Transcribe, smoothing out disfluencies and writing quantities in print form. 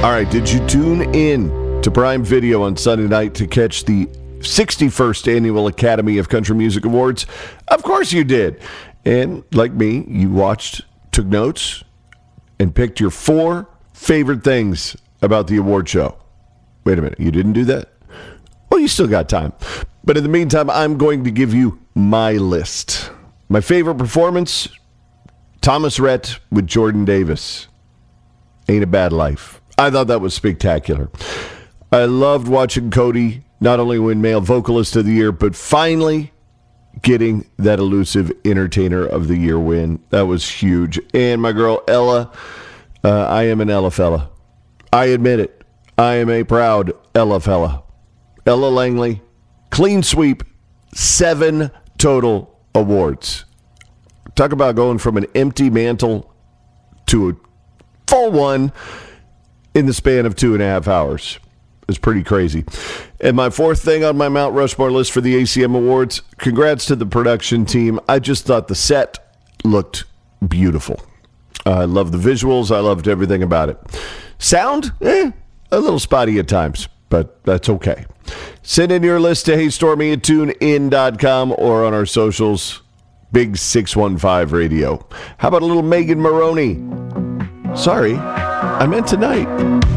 All right, did you tune in to Prime Video on Sunday night to catch the 61st Annual Academy of Country Music Awards? Of course you did. And like me, you watched, took notes, and picked your 4 favorite things about the award show. Wait a minute, you didn't do that? Well, you still got time. But in the meantime, I'm going to give you my list. My favorite performance, Thomas Rhett with Jordan Davis. Ain't a Bad Life. I thought that was spectacular. I loved watching Cody not only win Male Vocalist of the Year, but finally getting that elusive Entertainer of the Year win. That was huge. And my girl Ella, I am an Ella fella. I admit it. I am a proud Ella fella. Ella Langley, clean sweep, 7 total awards. Talk about going from an empty mantle to a full one in the span of 2.5 hours. It's pretty crazy. And my 4th thing on my Mount Rushmore list for the ACM Awards, congrats to the production team. I just thought the set looked beautiful. I love the visuals. I loved everything about it. Sound? A little spotty at times, but that's okay. Send in your list to HeyStormy at TuneIn.com or on our socials, Big 615 Radio. How about a little Megan Maroney? Sorry, I meant tonight.